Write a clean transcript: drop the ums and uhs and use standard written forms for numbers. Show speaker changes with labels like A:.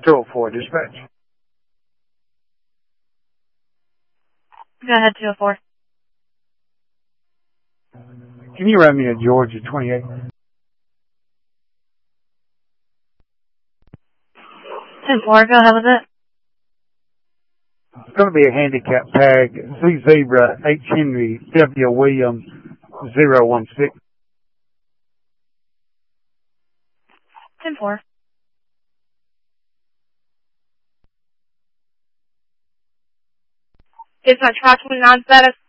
A: 204 dispatch.
B: Go ahead, 204.
A: Can you run me a Georgia 28?
B: 10-4, go ahead with it.
A: It's going to be a handicap tag, C Zebra, H Henry, W Williams, 016.
B: 10-4. Dispatch 529 status.